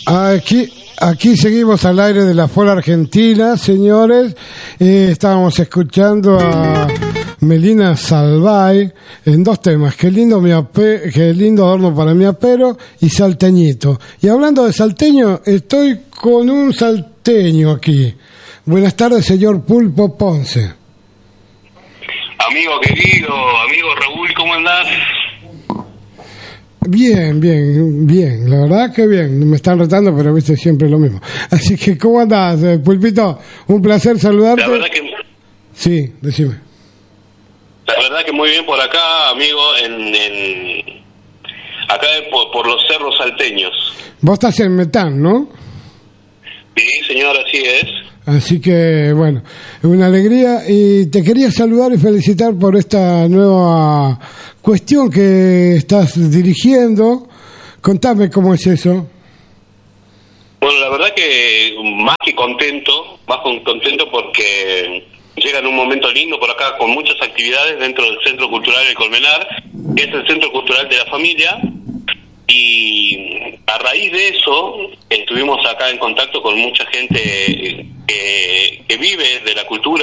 Aquí seguimos al aire de la Fola Argentina, señores. Estábamos escuchando a Melina Salvay en dos temas: Qué lindo adorno para mi apero y Salteñito. Y hablando de salteño, estoy con un salteño aquí. Buenas tardes, señor Pulpo Ponce. Amigo querido, amigo Raúl, ¿cómo andás? Bien, la verdad que bien. Me están retando, pero viste siempre lo mismo. Así que, ¿cómo andás, Pulpito? Un placer saludarte. La verdad que... Sí, decime. La verdad que muy bien por acá, amigo, acá por los cerros salteños. Vos estás en Metán, ¿no? Sí, señor, así es. Así que, bueno, una alegría, y te quería saludar y felicitar por esta nueva cuestión que estás dirigiendo. Contame cómo es eso. Bueno, la verdad que más que contento porque llega en un momento lindo por acá con muchas actividades dentro del Centro Cultural El Colmenar, que es el Centro Cultural de la Familia. Y a raíz de eso estuvimos acá en contacto con mucha gente que vive de la cultura